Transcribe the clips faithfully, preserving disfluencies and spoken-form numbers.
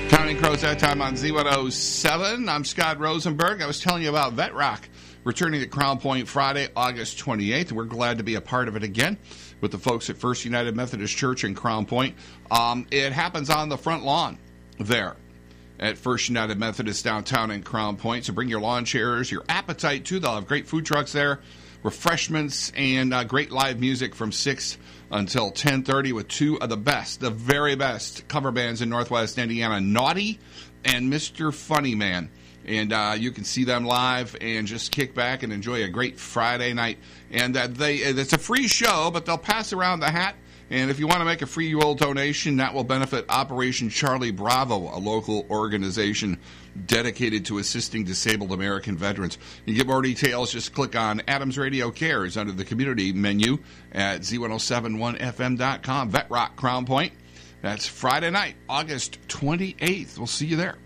Counting Crows that time on Z one oh seven. I'm Scott Rosenberg. I was telling you about Vet Rock returning to Crown Point Friday, August twenty-eighth. We're glad to be a part of it again with the folks at First United Methodist Church in Crown Point. Um, it happens on the front lawn there at First United Methodist downtown in Crown Point. So bring your lawn chairs, your appetite too. They'll have great food trucks there, refreshments, and uh, great live music from six until ten thirty with two of the best, the very best cover bands in Northwest Indiana, Naughty and Mister Funny Man. And uh, you can see them live and just kick back and enjoy a great Friday night. And uh, they it's a free show, but they'll pass around the hat. And if you want to make a free will donation, that will benefit Operation Charlie Bravo, a local organization dedicated to assisting disabled American veterans. You get more details, just click on Adams Radio Cares under the community menu at Z ten seventy-one F M dot com. Vet Rock Crown Point. That's Friday night, August twenty-eighth. We'll see you there.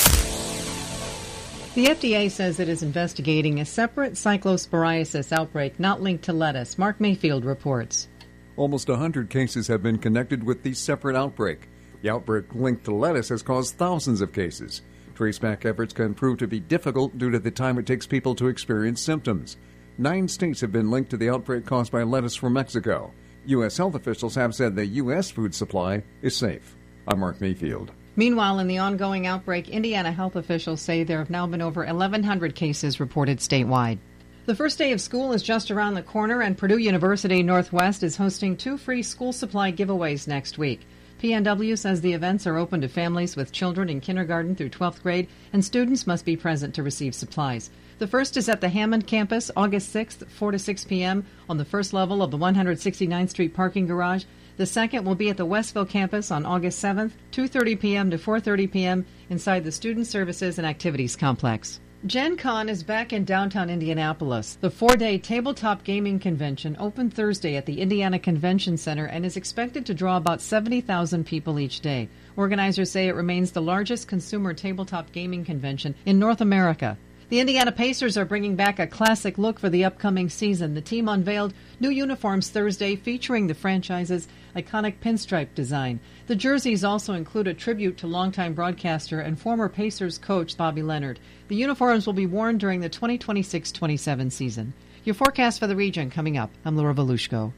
The F D A says it is investigating a separate cyclosporiasis outbreak not linked to lettuce. Mark Mayfield reports. Almost one hundred cases have been connected with the separate outbreak. The outbreak linked to lettuce has caused thousands of cases. Traceback efforts can prove to be difficult due to the time it takes people to experience symptoms. Nine states have been linked to the outbreak caused by lettuce from Mexico. U S health officials have said the U S food supply is safe. I'm Mark Mayfield. Meanwhile, in the ongoing outbreak, Indiana health officials say there have now been over eleven hundred cases reported statewide. The first day of school is just around the corner, and Purdue University Northwest is hosting two free school supply giveaways next week. P N W says the events are open to families with children in kindergarten through twelfth grade, and students must be present to receive supplies. The first is at the Hammond campus, August sixth, four to six p.m. on the first level of the one sixty-ninth Street parking garage. The second will be at the Westville campus on August seventh, two thirty p.m. to four thirty p.m. inside the Student Services and Activities Complex. Gen Con is back in downtown Indianapolis. The four-day tabletop gaming convention opened Thursday at the Indiana Convention Center and is expected to draw about seventy thousand people each day. Organizers say it remains the largest consumer tabletop gaming convention in North America. The Indiana Pacers are bringing back a classic look for the upcoming season. The team unveiled new uniforms Thursday featuring the franchise's iconic pinstripe design. The jerseys also include a tribute to longtime broadcaster and former Pacers coach Bobby Leonard. The uniforms will be worn during the twenty twenty-six twenty-seven season. Your forecast for the region coming up. I'm Laura Volushko.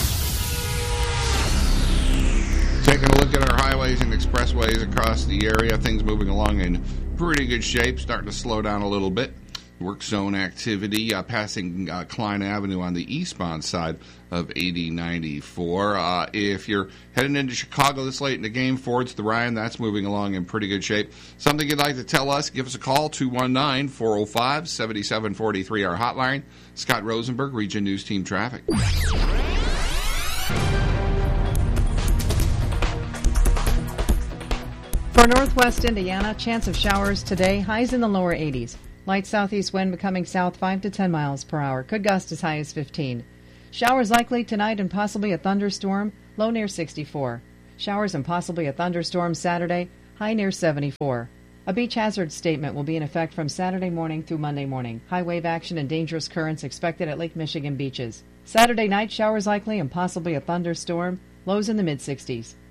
Taking a look at our highways and expressways across the area, things moving along in pretty good shape, starting to slow down a little bit. Work zone activity uh, passing uh, Klein Avenue on the eastbound side of eighty ninety-four. Uh, if you're heading into Chicago this late in the game, Ford's the Ryan, that's moving along in pretty good shape. Something you'd like to tell us, give us a call, two one nine, four oh five, seven seven four three, our hotline. Scott Rosenberg, Region News Team Traffic. For northwest Indiana, chance of showers today, highs in the lower eighties. Light southeast wind becoming south five to ten miles per hour. Could gust as high as fifteen. Showers likely tonight and possibly a thunderstorm, low near sixty-four. Showers and possibly a thunderstorm Saturday, high near seventy-four. A beach hazard statement will be in effect from Saturday morning through Monday morning. High wave action and dangerous currents expected at Lake Michigan beaches. Saturday night, showers likely and possibly a thunderstorm, lows in the mid-sixties.